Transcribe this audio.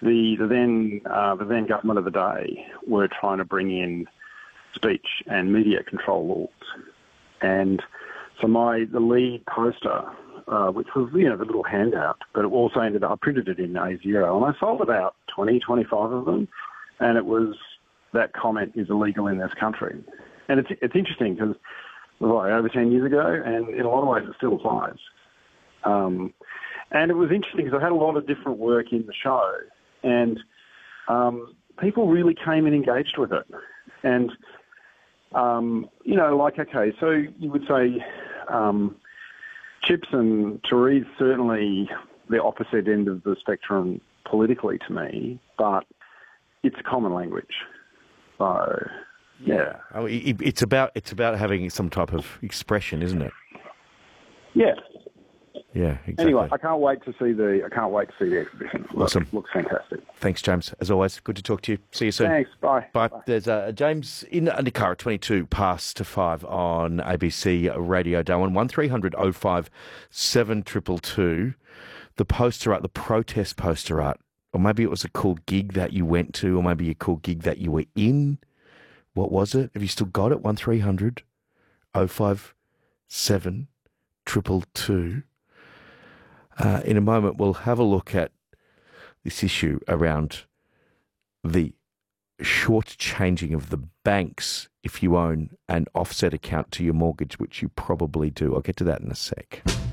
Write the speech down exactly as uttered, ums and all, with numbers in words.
the, the then uh, the then government of the day were trying to bring in speech and media control laws, and so my the lead poster, uh, which was you know the little handout, but it also ended up I printed it in A zero, and I sold about twenty, twenty-five of them, and it was that comment is illegal in this country, and it's it's interesting because it was like over ten years ago, and in a lot of ways it still applies. Um, and it was interesting because I had a lot of different work in the show, and um, people really came and engaged with it. And, um, you know, like, okay, so you would say um, Chips and Therese certainly the opposite end of the spectrum politically to me, but it's common language. So, yeah. Oh, it, it's about it's about having some type of expression, isn't it? Yeah. Yeah, exactly. Anyway, I can't wait to see the I can't wait to see the exhibition. Look, Awesome. Looks fantastic. Thanks, James. As always, good to talk to you. See you soon. Thanks. Bye. Bye. Bye. There's uh, James in the car at twenty-two past to five on A B C Radio Darwin. one three hundred oh five seven two two two. The poster art, the protest poster art, or maybe it was a cool gig that you went to, or maybe a cool gig that you were in. What was it? Have you still got it? one three hundred oh five seven two two two. Uh, in a moment, we'll have a look at this issue around the short-changing of the banks if you own an offset account to your mortgage, which you probably do. I'll get to that in a sec.